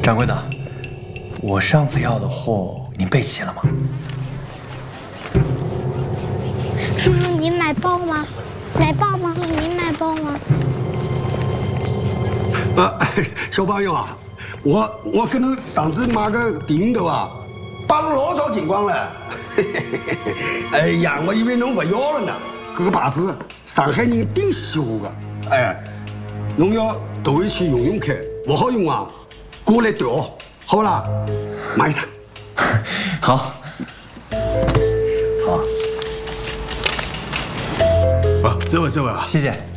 掌柜的，我上次要的货您备齐了吗？ 叔叔，您买报吗？来报吗？您买报吗？ 小朋友啊，我跟侬上次买个电影头啊，摆了老早情况了。哎呀，我以为侬不要了呢。这个牌子上海人挺喜欢的，哎，侬要带回去用用看，不好用啊，过来调，好不啦？买一张。 好，好。 啊，这位啊， 谢谢。